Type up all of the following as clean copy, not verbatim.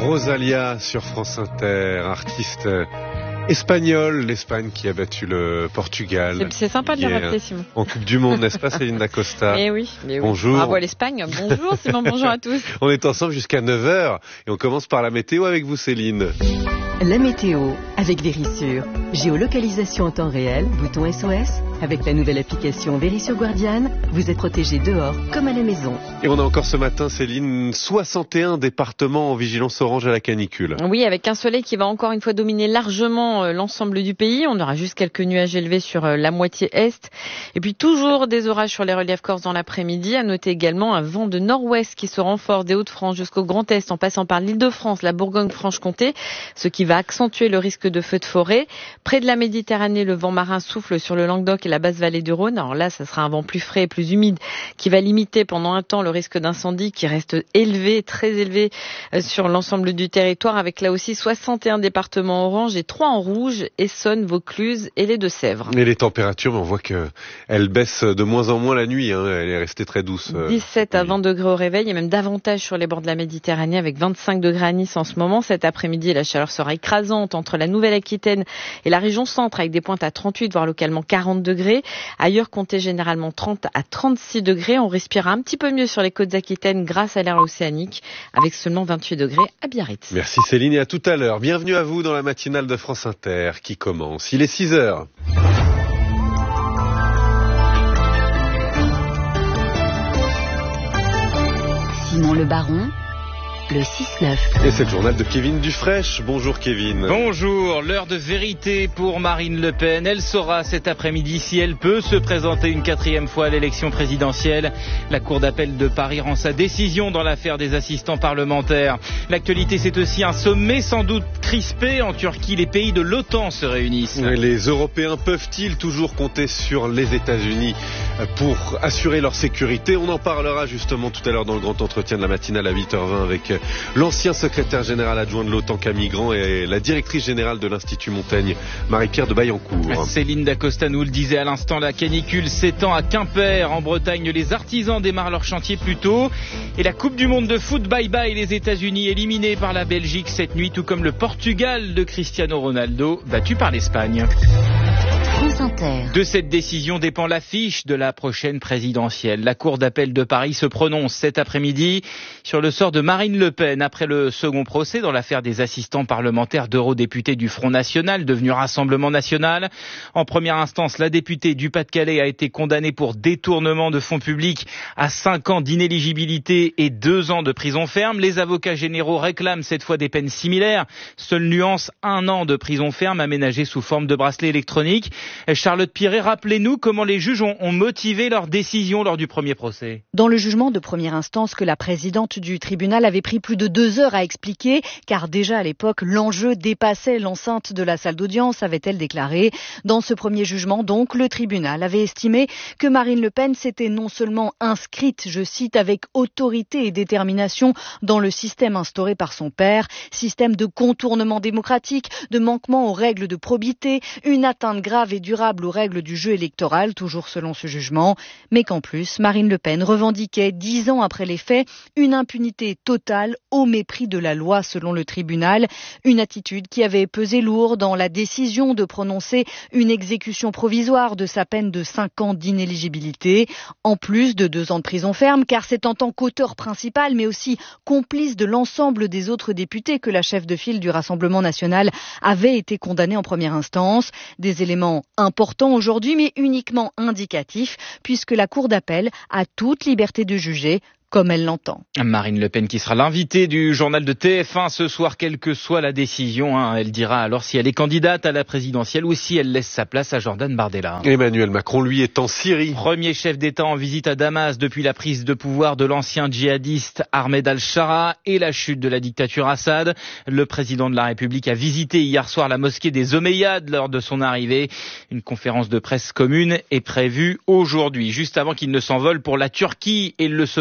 Rosalia sur France Inter, artiste espagnole, l'Espagne qui a battu le Portugal. C'est sympa de le rappeler, Simon. En Coupe du Monde, n'est-ce pas, Céline Dacosta? Eh oui. Bonjour. Bravo à l'Espagne. Bonjour, Simon, bonjour à tous. On est ensemble jusqu'à 9h et on commence par la météo avec vous, Céline. La météo avec Verisure. Géolocalisation en temps réel, bouton SOS. Avec la nouvelle application Verisure Guardian, vous êtes protégé dehors comme à la maison. Et on a encore ce matin, Céline, 61 départements en vigilance orange à la canicule. Oui, avec un soleil qui va encore une fois dominer largement l'ensemble du pays. On aura juste quelques nuages élevés sur la moitié est. Et puis toujours des orages sur les reliefs corses dans l'après-midi. À noter également un vent de nord-ouest qui se renforce des Hauts-de-France jusqu'au Grand Est en passant par l'Île-de-France, la Bourgogne-Franche-Comté, ce qui va accentuer le risque de feux de forêt. Près de la Méditerranée, le vent marin souffle sur le Languedoc et la basse vallée du Rhône. Alors là, ça sera un vent plus frais et plus humide qui va limiter pendant un temps le risque d'incendie qui reste élevé, très élevé sur l'ensemble du territoire, avec là aussi 61 départements orange et 3 en rouge, Essonne, Vaucluse et les Deux-Sèvres. Et les températures, on voit qu'elles baissent de moins en moins la nuit, elle est restée très douce. 17 à 20 degrés au réveil et même davantage sur les bords de la Méditerranée avec 25 degrés à Nice en ce moment. Cet après-midi, la chaleur sera écrasante entre la Nouvelle-Aquitaine et la région centre avec des pointes à 38 voire localement 40 degrés. Ailleurs, comptez généralement 30 à 36 degrés. On respirera un petit peu mieux sur les côtes aquitaines grâce à l'air océanique avec seulement 28 degrés à Biarritz. Merci Céline et à tout à l'heure. Bienvenue à vous dans la matinale de France Inter qui commence. Il est 6h. Simon Le Baron, le 6-9. Et c'est le journal de Kevin Dufraîche. Bonjour Kevin. Bonjour, l'heure de vérité pour Marine Le Pen. Elle saura cet après-midi si elle peut se présenter une 4e fois à l'élection présidentielle. La Cour d'appel de Paris rend sa décision dans l'affaire des assistants parlementaires. L'actualité, c'est aussi un sommet sans doute crispé. En Turquie, les pays de l'OTAN se réunissent. Les Européens peuvent-ils toujours compter sur les États-Unis pour assurer leur sécurité? On en parlera justement tout à l'heure dans le grand entretien de la matinale à 8h20 avec l'ancien secrétaire général adjoint de l'OTAN Camille Grand et la directrice générale de l'Institut Montaigne, Marie-Pierre de Baillancourt. Céline Dacosta nous le disait à l'instant, la canicule s'étend à Quimper. En Bretagne, les artisans démarrent leur chantier plus tôt. Et la Coupe du Monde de foot, bye-bye les États-Unis éliminés par la Belgique cette nuit, tout comme le Portugal de Cristiano Ronaldo, battu par l'Espagne. De cette décision dépend l'affiche de la prochaine présidentielle. La Cour d'appel de Paris se prononce cet après-midi sur le sort de Marine Le Pen après le second procès dans l'affaire des assistants parlementaires d'eurodéputés du Front National, devenu Rassemblement National. En première instance, la députée du Pas-de-Calais a été condamnée pour détournement de fonds publics à 5 ans d'inéligibilité et 2 ans de prison ferme. Les avocats généraux réclament cette fois des peines similaires. Seule nuance, 1 an de prison ferme aménagé sous forme de bracelet électronique. Charlotte Piret, rappelez-nous comment les juges ont motivé leur décision lors du premier procès. Dans le jugement de première instance que la présidente du tribunal avait pris plus de 2 heures à expliquer, car déjà à l'époque, l'enjeu dépassait l'enceinte de la salle d'audience, avait-elle déclaré. Dans ce premier jugement, donc, le tribunal avait estimé que Marine Le Pen s'était non seulement inscrite, je cite, avec autorité et détermination dans le système instauré par son père, système de contournement démocratique, de manquement aux règles de probité, une atteinte grave et durable aux règles du jeu électoral, toujours selon ce jugement, mais qu'en plus, Marine Le Pen revendiquait 10 ans après les faits une impunité totale au mépris de la loi selon le tribunal, une attitude qui avait pesé lourd dans la décision de prononcer une exécution provisoire de sa peine de 5 ans d'inéligibilité, en plus de 2 ans de prison ferme, car c'est en tant qu'auteur principal, mais aussi complice de l'ensemble des autres députés que la chef de file du Rassemblement National avait été condamnée en première instance. Des éléments important aujourd'hui, mais uniquement indicatif, puisque la Cour d'appel a toute liberté de juger comme elle l'entend. Marine Le Pen qui sera l'invitée du journal de TF1 ce soir, quelle que soit la décision. Elle dira alors si elle est candidate à la présidentielle ou si elle laisse sa place à Jordan Bardella. Emmanuel Macron, lui, est en Syrie. Premier chef d'État en visite à Damas depuis la prise de pouvoir de l'ancien djihadiste Ahmed al-Shara et la chute de la dictature Assad. Le président de la République a visité hier soir la mosquée des Omeyyades lors de son arrivée. Une conférence de presse commune est prévue aujourd'hui, juste avant qu'il ne s'envole pour la Turquie et le sommet de l'OTAN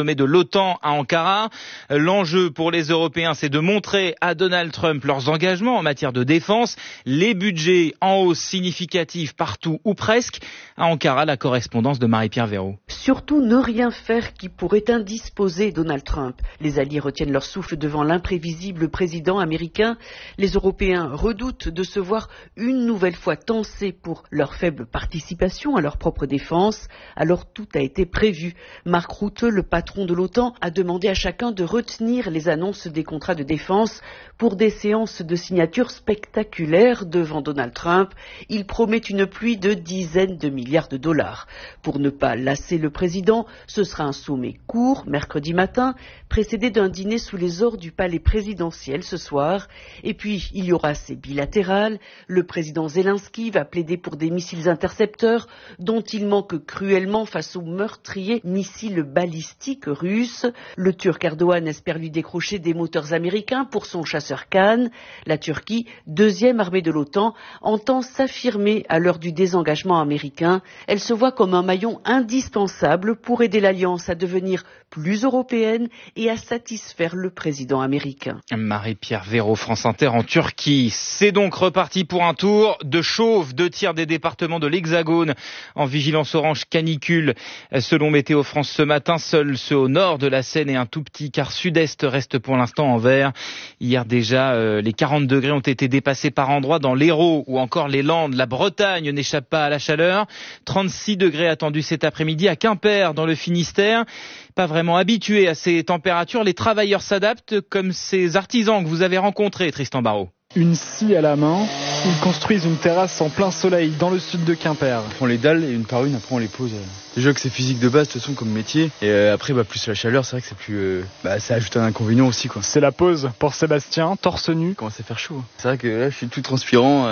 l'OTAN à Ankara. L'enjeu pour les Européens, c'est de montrer à Donald Trump leurs engagements en matière de défense. Les budgets en hausse significative partout ou presque. À Ankara, la correspondance de Marie-Pierre Véraud. Surtout ne rien faire qui pourrait indisposer Donald Trump. Les alliés retiennent leur souffle devant l'imprévisible président américain. Les Européens redoutent de se voir une nouvelle fois tensés pour leur faible participation à leur propre défense. Alors tout a été prévu. Mark Rutte, le patron de l'OTAN, a demandé à chacun de retenir les annonces des contrats de défense pour des séances de signature spectaculaires devant Donald Trump. Il promet une pluie de dizaines de milliards de dollars. Pour ne pas lasser le président, ce sera un sommet court, mercredi matin, précédé d'un dîner sous les ors du palais présidentiel ce soir. Et puis, il y aura ces bilatérales. Le président Zelensky va plaider pour des missiles intercepteurs dont il manque cruellement face aux meurtriers missiles balistiques russes. Le Turc Erdogan espère lui décrocher des moteurs américains pour son chasseur Khan. La Turquie, deuxième armée de l'OTAN, entend s'affirmer à l'heure du désengagement américain. Elle se voit comme un maillon indispensable pour aider l'Alliance à devenir plus européenne et à satisfaire le président américain. Marie-Pierre Véraud, France Inter en Turquie. C'est donc reparti pour un tour de chauffe. 2 tiers des départements de l'Hexagone en vigilance orange canicule. Selon Météo France ce matin, seuls ceux au nord de la Seine et un tout petit quart sud-est restent pour l'instant en vert. Hier déjà, les 40 degrés ont été dépassés par endroits dans l'Hérault ou encore les Landes. La Bretagne n'échappe pas à la chaleur. 36 degrés attendus cet après-midi à Quimper dans le Finistère. Pas vraiment habitués à ces températures, les travailleurs s'adaptent comme ces artisans que vous avez rencontrés, Tristan Barraud. Une scie à la main, ils construisent une terrasse en plein soleil dans le sud de Quimper. On prend les dalles et une par une, après on les pose. Déjà que c'est physique de base de toute façon comme métier. Et après plus la chaleur, c'est vrai que c'est plus... ça ajoute un inconvénient aussi quoi. C'est la pause pour Sébastien, torse nu. Il commence à faire chaud. C'est vrai que là je suis tout transpirant.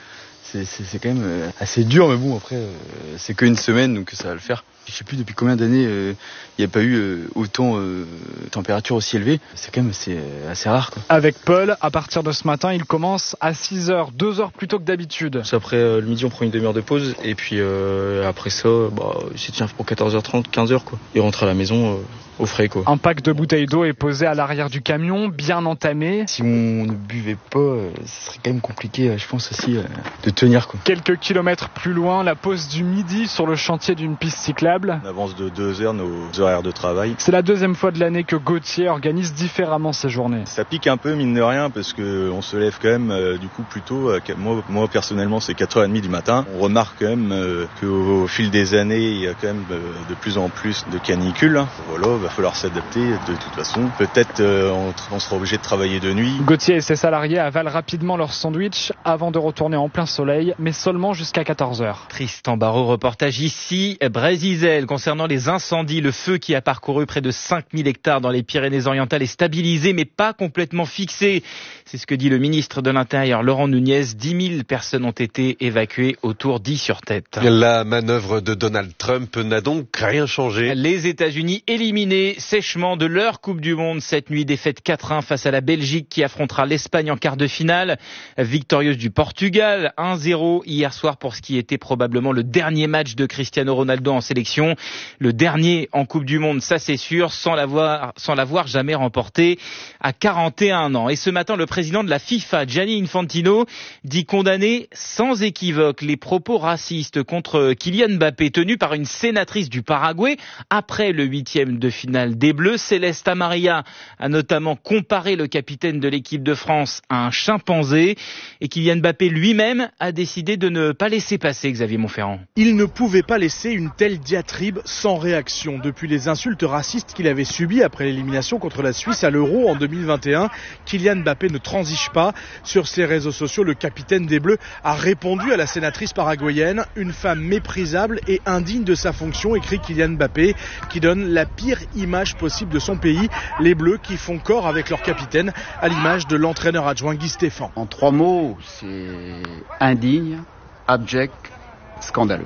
C'est quand même assez dur, mais bon après c'est qu'une semaine donc ça va le faire. Je sais plus depuis combien d'années il n'y a pas eu autant de température aussi élevée. C'est quand même assez rare quoi. Avec Paul, à partir de ce matin, il commence à 6h, 2 heures plus tôt que d'habitude. Après le midi on prend une demi-heure de pause et puis après ça il tient pour 14h30, 15h quoi. Il rentre à la maison au frais quoi. Un pack de bouteilles d'eau est posé à l'arrière du camion, bien entamé. Si on ne buvait pas, ce serait quand même compliqué je pense aussi de tenir quoi. Quelques kilomètres plus loin, la pause du midi sur le chantier d'une piste cyclable. On avance de 2 heures nos horaires de travail. C'est la deuxième fois de l'année que Gauthier organise différemment ses journées. Ça pique un peu mine de rien parce que on se lève quand même du coup plus tôt. Moi personnellement c'est 4h30 du matin. On remarque quand même qu'au fil des années il y a quand même de plus en plus de canicules. Voilà, va falloir s'adapter de toute façon. Peut-être on sera obligé de travailler de nuit. Gauthier et ses salariés avalent rapidement leur sandwich avant de retourner en plein soleil, mais seulement jusqu'à 14h. Tristan Barraud, reportage ici, Brésil. Concernant les incendies, le feu qui a parcouru près de 5000 hectares dans les Pyrénées-Orientales est stabilisé mais pas complètement fixé. C'est ce que dit le ministre de l'Intérieur, Laurent Nunez. 10 000 personnes ont été évacuées autour d'Is-sur-Tête. La manœuvre de Donald Trump n'a donc rien changé. Les États-Unis éliminés sèchement de leur Coupe du Monde cette nuit. Défaite 4-1 face à la Belgique qui affrontera l'Espagne en quart de finale. Victorieuse du Portugal, 1-0 hier soir pour ce qui était probablement le dernier match de Cristiano Ronaldo en sélection. Le dernier en Coupe du Monde, ça c'est sûr, sans l'avoir jamais remporté à 41 ans. Et ce matin, le président de la FIFA, Gianni Infantino, dit condamner sans équivoque les propos racistes contre Kylian Mbappé tenus par une sénatrice du Paraguay après le 8e de finale des Bleus. Céleste Amaria a notamment comparé le capitaine de l'équipe de France à un chimpanzé et Kylian Mbappé lui-même a décidé de ne pas laisser passer Xavier Montferrand. Il ne pouvait pas laisser une telle diatribe sans réaction. Depuis les insultes racistes qu'il avait subies après l'élimination contre la Suisse à l'Euro en 2021, Kylian Mbappé ne transige pas. Sur ses réseaux sociaux, le capitaine des Bleus a répondu à la sénatrice paraguayenne, une femme méprisable et indigne de sa fonction, écrit Kylian Mbappé, qui donne la pire image possible de son pays. Les Bleus qui font corps avec leur capitaine, à l'image de l'entraîneur adjoint Guy Stéphane. En 3 mots, c'est indigne, abject, scandaleux.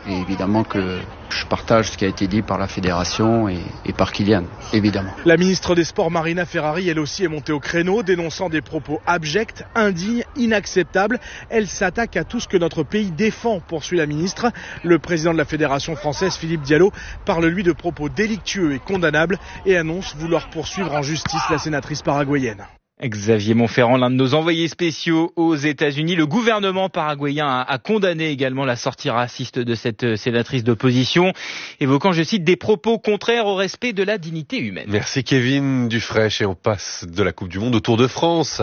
Et évidemment que je partage ce qui a été dit par la fédération et par Kylian, évidemment. La ministre des Sports Marina Ferrari, elle aussi, est montée au créneau, dénonçant des propos abjects, indignes, inacceptables. Elle s'attaque à tout ce que notre pays défend, poursuit la ministre. Le président de la fédération française, Philippe Diallo, parle lui de propos délictueux et condamnables et annonce vouloir poursuivre en justice la sénatrice paraguayenne. Xavier Montferrand, l'un de nos envoyés spéciaux aux États-Unis. Le gouvernement paraguayen a condamné également la sortie raciste de cette sénatrice d'opposition, évoquant, je cite, des propos contraires au respect de la dignité humaine. Merci Kevin Dufraîche et on passe de la Coupe du Monde au Tour de France.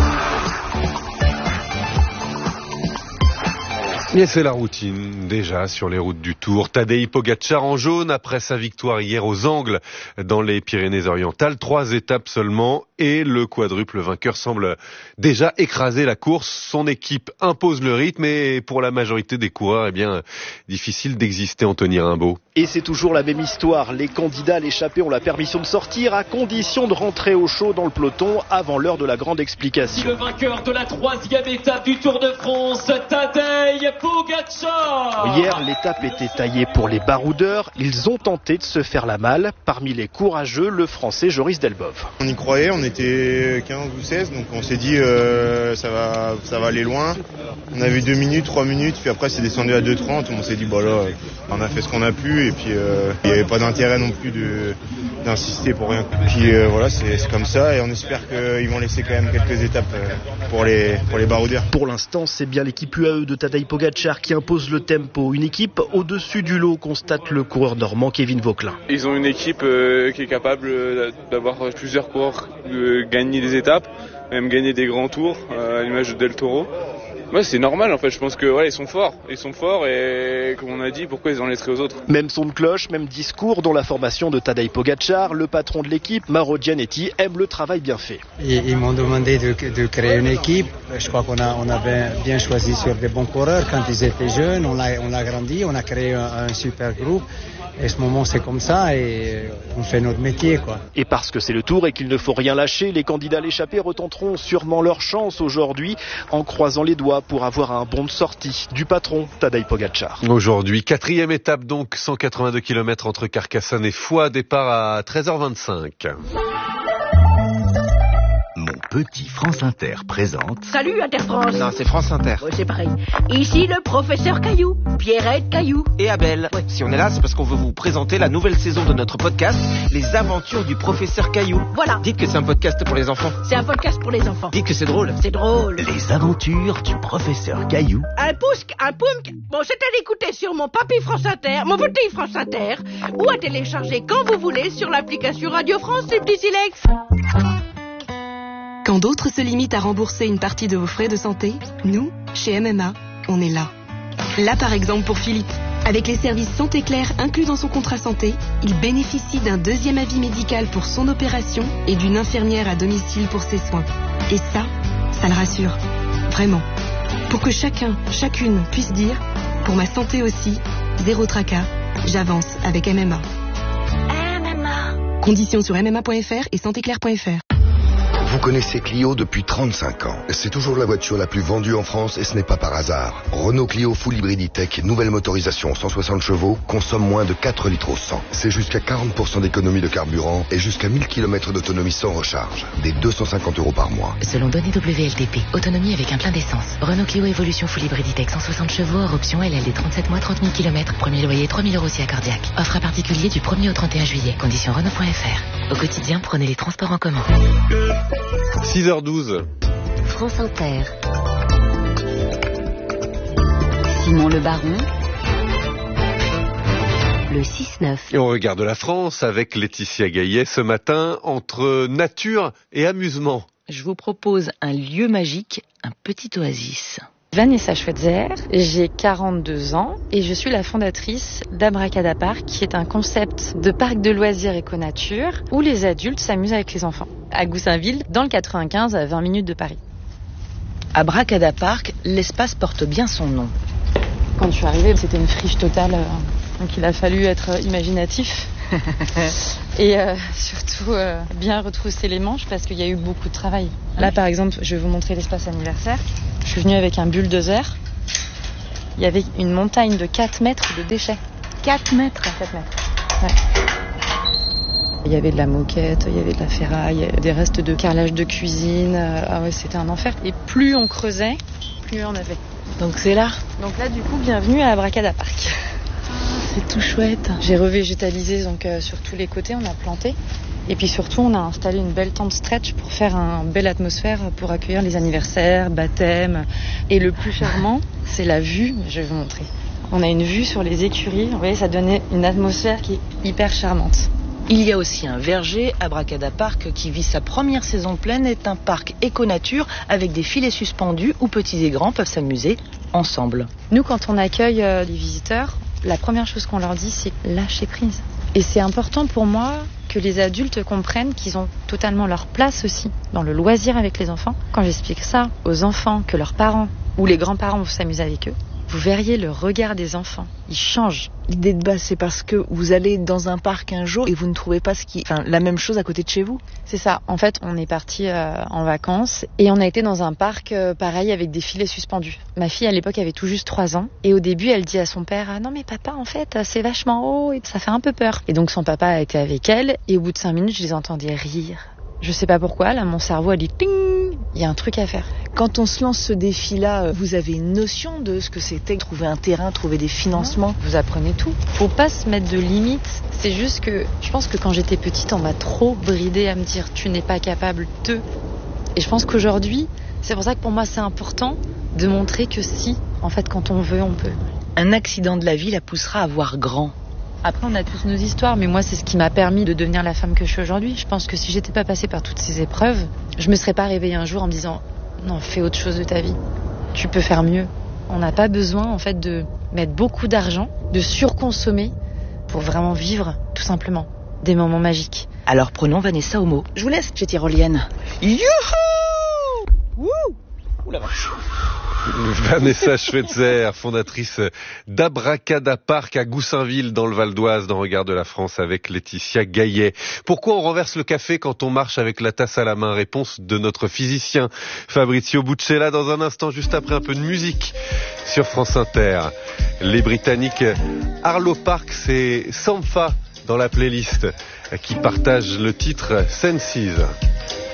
Et c'est la routine, déjà, sur les routes du Tour. Tadej Pogačar en jaune après sa victoire hier aux Angles dans les Pyrénées-Orientales. 3 étapes seulement et le quadruple vainqueur semble déjà écraser la course. Son équipe impose le rythme et pour la majorité des coureurs, difficile d'exister, Anthony Rimbaud. Et c'est toujours la même histoire. Les candidats à l'échappée ont la permission de sortir à condition de rentrer au chaud dans le peloton avant l'heure de la grande explication. Le vainqueur de la 3e étape du Tour de France, Tadej Pogačar. Hier, l'étape était taillée pour les baroudeurs. Ils ont tenté de se faire la malle. Parmi les courageux, le Français Joris Delbov. On y croyait, on était 15 ou 16, donc on s'est dit ça va aller loin. On a vu 2 minutes, 3 minutes, puis après c'est descendu à 2,30. On s'est dit on a fait ce qu'on a pu et puis il n'y avait pas d'intérêt non plus d'insister pour rien. Puis c'est comme ça et on espère qu'ils vont laisser quand même quelques étapes pour les baroudeurs. Pour l'instant, c'est bien l'équipe UAE de Tadej Pogačar qui impose le tempo. Une équipe au-dessus du lot, constate le coureur normand Kevin Vauquelin. Ils ont une équipe qui est capable d'avoir plusieurs coureurs, de gagner des étapes, même gagner des grands tours, à l'image de Del Toro. Ouais, c'est normal en fait, je pense que ils sont forts et comme on a dit, pourquoi ils en laisseraient aux autres? Même son de cloche, même discours dans la formation de Tadej Pogačar, le patron de l'équipe, Mauro Gianetti, aime le travail bien fait. Ils m'ont demandé de créer une équipe, je crois qu'on a bien choisi sur des bons coureurs quand ils étaient jeunes, on l'a grandi, on a créé un super groupe. Et ce moment, c'est comme ça et on fait notre métier, quoi. Et parce que c'est le Tour et qu'il ne faut rien lâcher, les candidats à l'échappée retenteront sûrement leur chance aujourd'hui en croisant les doigts pour avoir un bon de sortie du patron Tadej Pogačar. Aujourd'hui, 4e étape donc, 182 km entre Carcassonne et Foix, départ à 13h25. Mon petit France Inter présente... Salut Inter France. Non, c'est France Inter. Ouais, c'est pareil. Ici le professeur Caillou, Pierrette Caillou. Et Abel. Ouais. Si on est là, c'est parce qu'on veut vous présenter la nouvelle saison de notre podcast, Les Aventures du professeur Caillou. Voilà. Dites que c'est un podcast pour les enfants. C'est un podcast pour les enfants. Dites que c'est drôle. C'est drôle. Les Aventures du professeur Caillou. Un pousque, un poumque. Bon, c'est à l'écouter sur mon papy France Inter, mon petit France Inter, ou à télécharger quand vous voulez sur l'application Radio France et Petit Silex. Quand d'autres se limitent à rembourser une partie de vos frais de santé, nous, chez MMA, on est là. Là, par exemple, pour Philippe. Avec les services Santé Claire inclus dans son contrat santé, il bénéficie d'un 2e avis médical pour son opération et d'une infirmière à domicile pour ses soins. Et ça le rassure. Vraiment. Pour que chacune puisse dire, pour ma santé aussi, zéro tracas, j'avance avec MMA. MMA. Conditions sur mma.fr et santéclaire.fr. Vous connaissez Clio depuis 35 ans. C'est toujours la voiture la plus vendue en France et ce n'est pas par hasard. Renault Clio Full Hybrid E-Tech, nouvelle motorisation 160 chevaux, consomme moins de 4 litres au 100. C'est jusqu'à 40% d'économie de carburant et jusqu'à 1000 km d'autonomie sans recharge. Des 250 € par mois. Selon données WLTP, autonomie avec un plein d'essence. Renault Clio Evolution Full Hybrid E-Tech 160 chevaux, hors option LLD 37 mois, 30 000 km. Premier loyer 3 000 € si accordiaque. Offre à particulier du 1er au 31 juillet. Conditions Renault.fr. Au quotidien, prenez les transports en commun. 6h12. France Inter. Simon Le Baron. Le 6-9. Et on regarde la France avec Laetitia Gaillet ce matin entre nature et amusement. Je vous propose un lieu magique, un petit oasis. Vanessa Schweitzer, j'ai 42 ans et je suis la fondatrice d'Abracadapark, qui est un concept de parc de loisirs éco-nature où les adultes s'amusent avec les enfants. À Goussainville, dans le 95, à 20 minutes de Paris. Abracadapark, l'espace porte bien son nom. Quand je suis arrivée, c'était une friche totale, donc il a fallu être imaginatif. Et surtout bien retrousser les manches parce qu'il y a eu beaucoup de travail. Là par exemple, je vais vous montrer l'espace anniversaire. Je suis venue avec un bulldozer il y avait une montagne de 4 mètres de déchets. 4 mètres. 4 mètres. Ouais. Il y avait de la moquette, il y avait de la ferraille, des restes de carrelage de cuisine. Ah ouais, c'était un enfer. Et plus on creusait, plus on avait. Donc c'est là. Donc là, du coup, bienvenue à Abracada Park. C'est tout chouette. J'ai revégétalisé donc sur tous les côtés, on a planté. Et puis surtout, on a installé une belle tente stretch pour faire une belle atmosphère pour accueillir les anniversaires, baptêmes. Et le plus charmant, c'est la vue. Je vais vous montrer. On a une vue sur les écuries. Vous voyez, ça donnait une atmosphère qui est hyper charmante. Il y a aussi un verger, Abracada Park, qui vit sa première saison pleine, est un parc éco-nature avec des filets suspendus où petits et grands peuvent s'amuser ensemble. Nous, quand on accueille les visiteurs, la première chose qu'on leur dit, c'est lâcher prise. Et c'est important pour moi que les adultes comprennent qu'ils ont totalement leur place aussi dans le loisir avec les enfants. Quand j'explique ça aux enfants, que leurs parents ou les grands-parents vont s'amuser avec eux, vous verriez le regard des enfants. Il change. L'idée de base, c'est parce que vous allez dans un parc un jour et vous ne trouvez pas la même chose à côté de chez vous. C'est ça. En fait, on est parti en vacances et on a été dans un parc pareil avec des filets suspendus. Ma fille, à l'époque, avait tout juste 3 ans. Et au début, elle dit à son père, ah non mais papa, en fait, c'est vachement haut et ça fait un peu peur. Et donc son papa a été avec elle et au bout de 5 minutes, je les entendais rire. Je sais pas pourquoi, là, mon cerveau a dit ting, il y a un truc à faire. Quand on se lance ce défi-là, vous avez une notion de ce que c'était, trouver un terrain, trouver des financements. Vous apprenez tout. Faut pas se mettre de limites. C'est juste que je pense que quand j'étais petite, on m'a trop bridée à me dire tu n'es pas capable de. Et je pense qu'aujourd'hui, c'est pour ça que pour moi c'est important de montrer que si, en fait, quand on veut, on peut. Un accident de la vie la poussera à voir grand. Après, on a tous nos histoires, mais moi, c'est ce qui m'a permis de devenir la femme que je suis aujourd'hui. Je pense que si j'étais pas passée par toutes ces épreuves, je me serais pas réveillée un jour en me disant non, fais autre chose de ta vie. Tu peux faire mieux. On n'a pas besoin, en fait, de mettre beaucoup d'argent, de surconsommer pour vraiment vivre, tout simplement, des moments magiques. Alors prenons Vanessa au mot. Je vous laisse, petite tyrolienne. Youhou! Wouh! Ouh la vache. Vanessa Schweitzer, fondatrice d'Abracada Park à Goussainville dans le Val d'Oise, dans Regard de la France avec Laetitia Gaillet. Pourquoi on renverse le café quand on marche avec la tasse à la main? Réponse de notre physicien Fabrizio Buccella dans un instant, juste après un peu de musique sur France Inter. Les Britanniques Arlo Parks et Sampha dans la playlist qui partagent le titre Senses.